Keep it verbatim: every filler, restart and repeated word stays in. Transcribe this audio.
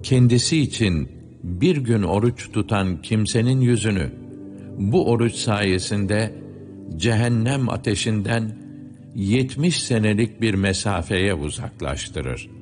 kendisi için bir gün oruç tutan kimsenin yüzünü bu oruç sayesinde cehennem ateşinden yetmiş senelik bir mesafeye uzaklaştırır.